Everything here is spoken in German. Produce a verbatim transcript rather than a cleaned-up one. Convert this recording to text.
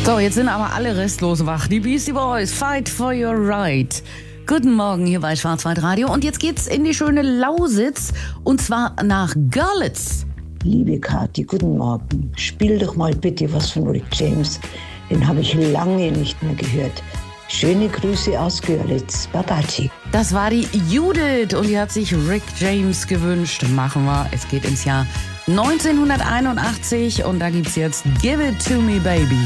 So, jetzt sind aber alle restlos wach. Die Beastie Boys, Fight for Your Right. Guten Morgen hier bei Schwarzwaldradio. Und jetzt geht's in die schöne Lausitz und zwar nach Görlitz. Liebe Kathi, guten Morgen. Spiel doch mal bitte was von Rick James. Den habe ich lange nicht mehr gehört. Schöne Grüße aus Görlitz. Babaci. Das war die Judith und die hat sich Rick James gewünscht. Machen wir. Es geht ins Jahr neunzehnhunderteinundachtzig und da gibt's jetzt Give It To Me Baby.